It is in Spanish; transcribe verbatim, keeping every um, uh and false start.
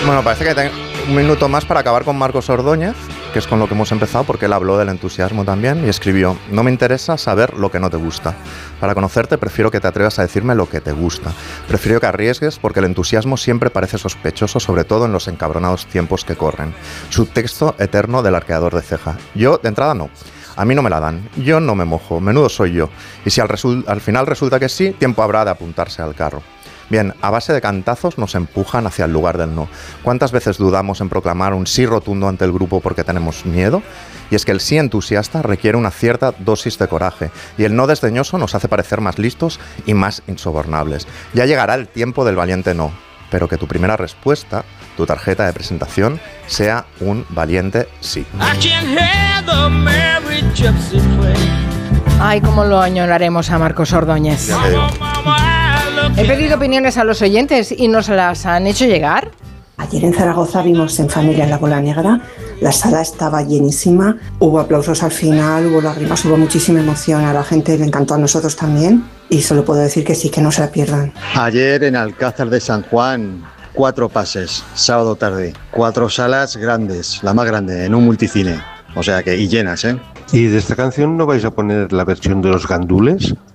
Bueno, parece que tengo un minuto más para acabar con Marcos Ordóñez, que es con lo que hemos empezado, porque él habló del entusiasmo también y escribió: no me interesa saber lo que no te gusta. Para conocerte prefiero que te atrevas a decirme lo que te gusta. Prefiero que arriesgues porque el entusiasmo siempre parece sospechoso, sobre todo en los encabronados tiempos que corren. Subtexto eterno del arqueador de ceja. Yo, de entrada, no. A mí no me la dan, yo no me mojo, menudo soy yo. Y si al, resul- al final resulta que sí, tiempo habrá de apuntarse al carro. Bien, a base de cantazos nos empujan hacia el lugar del no. ¿Cuántas veces dudamos en proclamar un sí rotundo ante el grupo porque tenemos miedo? Y es que el sí entusiasta requiere una cierta dosis de coraje, y el no desdeñoso nos hace parecer más listos y más insobornables. Ya llegará el tiempo del valiente no, pero que tu primera respuesta, tu tarjeta de presentación, sea un valiente sí. Ay, cómo lo añoraremos a Marcos Ordóñez. Ya te digo. He pedido opiniones a los oyentes y nos las han hecho llegar. Ayer en Zaragoza vimos En familia en la Bola Negra, la sala estaba llenísima, hubo aplausos al final, hubo lágrimas, hubo muchísima emoción, a la gente le encantó, a nosotros también, y solo puedo decir que sí, que no se la pierdan. Ayer en Alcázar de San Juan, cuatro pases, sábado tarde, cuatro salas grandes, la más grande, en un multicine, o sea que, y llenas, ¿eh? ¿Y de esta canción no vais a poner la versión de los gandules?